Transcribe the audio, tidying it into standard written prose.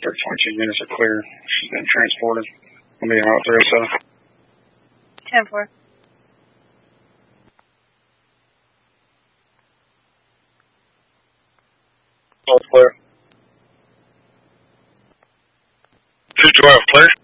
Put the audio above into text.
units are clear. She's been transported. I'll be out there, so. 10-4. All clear. 212, clear.